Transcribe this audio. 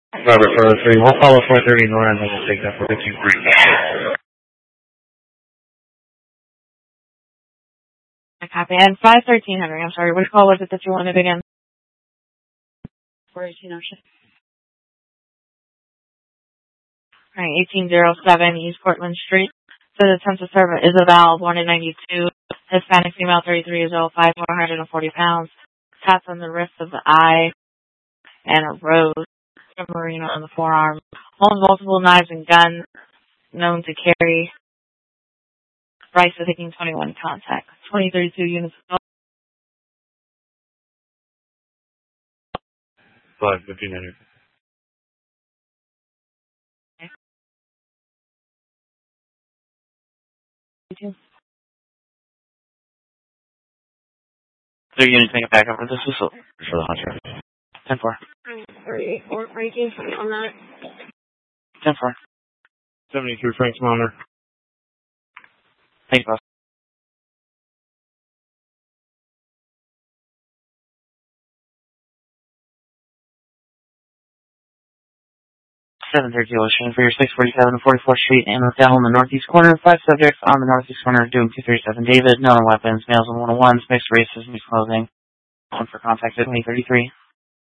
Robert for 3. We'll follow 430 north and then we'll take that for 15. I copy. And 513 Henry, I'm sorry, which call was it that you wanted again? 418 Ocean. Alright, 1807 East Portland Street. So the attempt to serve Isabel, born in 92, Hispanic female, 33 years old, 440 pounds, taps on the wrist of the eye, and a rose from Marina on the forearm. Owns multiple knives and guns, known to carry. Bryce is taking 21 contact. 2032 units. 515 Henry. So you're going to take it back over. This is for the hunter. 10-4. 34 Frankie on that. 10-4. 73 Frank's Monitor. Thanks, boss. Seven thirty Ocean for your 647 and 44th Street and Hotel in the northeast corner. 5 subjects on the northeast corner doing 237 David. No weapons. Males on 101. Mixed races. Mixed clothing. 1 for contact at 2033.